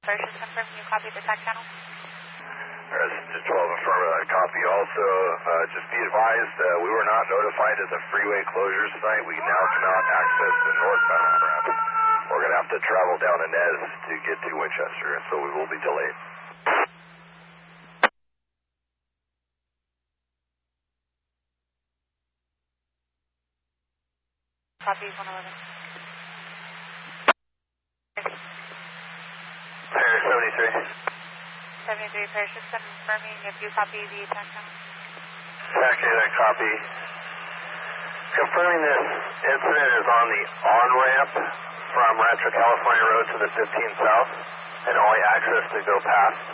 First, just confirm you copy the TAC channel. Resident 12 affirmative, copy also. Just be advised, we were not notified of the freeway closure site. We now cannot access the northbound ramp. We're going to have to travel down to Nez to get to Winchester, so we will be delayed. Copy 111. Paris 73. 73, Paris, just confirming if you copy the TAC channel. Actually, that copy. Confirming this incident is on the on-ramp from Rancho California Road to the 15 South, and only access to go past